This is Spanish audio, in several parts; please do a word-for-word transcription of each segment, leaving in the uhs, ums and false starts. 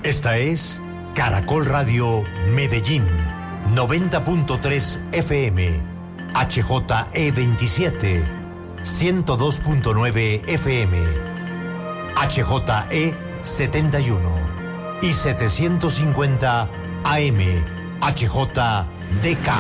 Esta es Caracol Radio Medellín, noventa punto tres F M, H J E veintisiete, ciento dos punto nueve F M, H J E setenta y uno y setecientos cincuenta A M, H J D K.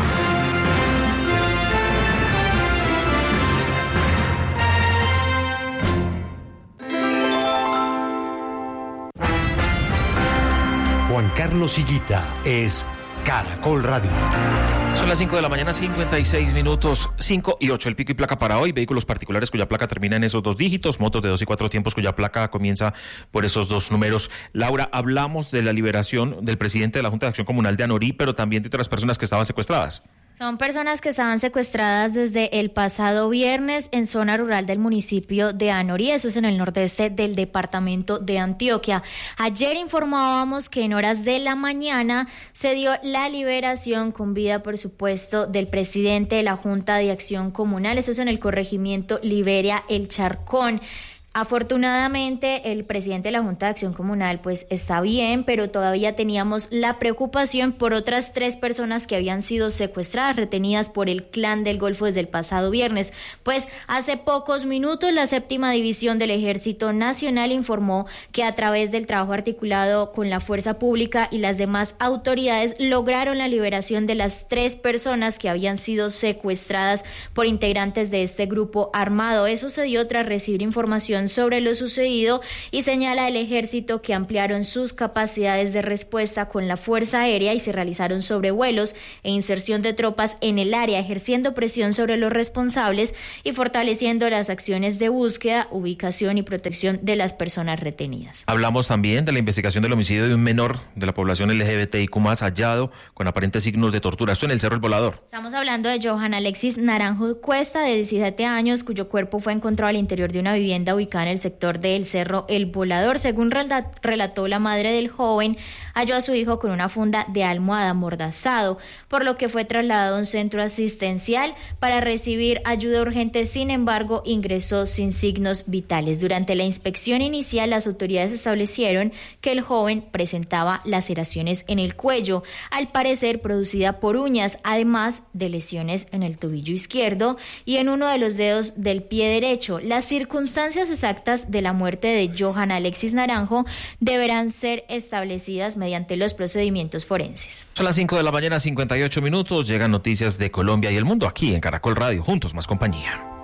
Juan Carlos Higuita es Caracol Radio. Son las cinco de la mañana, cincuenta y seis minutos, cinco y ocho. El pico y placa para hoy: vehículos particulares cuya placa termina en esos dos dígitos, motos de dos y cuatro tiempos cuya placa comienza por esos dos números. Laura, hablamos de la liberación del presidente de la Junta de Acción Comunal de Anorí, pero también de otras personas que estaban secuestradas. Son personas que estaban secuestradas desde el pasado viernes en zona rural del municipio de Anorí, eso es en el nordeste del departamento de Antioquia. Ayer informábamos que en horas de la mañana se dio la liberación con vida, por supuesto, del presidente de la Junta de Acción Comunal, eso es en el corregimiento Liberia El Charcón. Afortunadamente, el presidente de la Junta de Acción Comunal pues está bien, pero todavía teníamos la preocupación por otras tres personas que habían sido secuestradas, retenidas por el Clan del Golfo desde el pasado viernes. Pues hace pocos minutos la séptima división del Ejército Nacional informó que a través del trabajo articulado con la Fuerza Pública y las demás autoridades lograron la liberación de las tres personas que habían sido secuestradas por integrantes de este grupo armado. Eso se dio tras recibir información sobre lo sucedido y señala el ejército que ampliaron sus capacidades de respuesta con la Fuerza Aérea y se realizaron sobrevuelos e inserción de tropas en el área, ejerciendo presión sobre los responsables y fortaleciendo las acciones de búsqueda, ubicación y protección de las personas retenidas. Hablamos también de la investigación del homicidio de un menor de la población L G B T I Q más, hallado con aparentes signos de tortura. Esto en el Cerro El Volador. Estamos hablando de Johan Alexis Naranjo Cuesta, de diecisiete años, cuyo cuerpo fue encontrado al interior de una vivienda ubicada en el sector del Cerro El Volador. Según relató la madre del joven, halló a su hijo con una funda de almohada amordazado, por lo que fue trasladado a un centro asistencial para recibir ayuda urgente. Sin embargo, ingresó sin signos vitales. Durante la inspección inicial, las autoridades establecieron que el joven presentaba laceraciones en el cuello, al parecer producida por uñas, además de lesiones en el tobillo izquierdo y en uno de los dedos del pie derecho. Las circunstancias exactas de la muerte de Johan Alexis Naranjo deberán ser establecidas mediante los procedimientos forenses. Son las cinco de la mañana, cincuenta y ocho minutos. Llegan noticias de Colombia y el mundo aquí en Caracol Radio. Juntos más compañía.